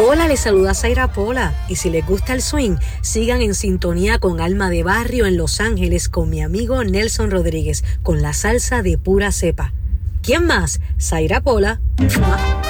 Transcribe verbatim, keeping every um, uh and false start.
Hola, les saluda Zaira Pola y si les gusta el swing, sigan en sintonía con Alma de Barrio en Los Ángeles con mi amigo Nelson Rodríguez con la salsa de pura cepa. ¿Quién más? Zaira Pola.